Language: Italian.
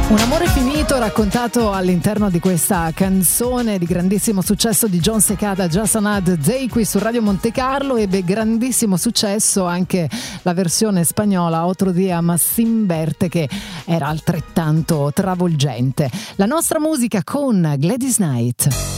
Un amore finito raccontato all'interno di questa canzone di grandissimo successo di Jon Secada, Just Another Day, qui su Radio Monte Carlo. Ebbe grandissimo successo anche la versione spagnola Otro Día Más Sin Verte, che era altrettanto travolgente. La nostra musica con Gladys Knight.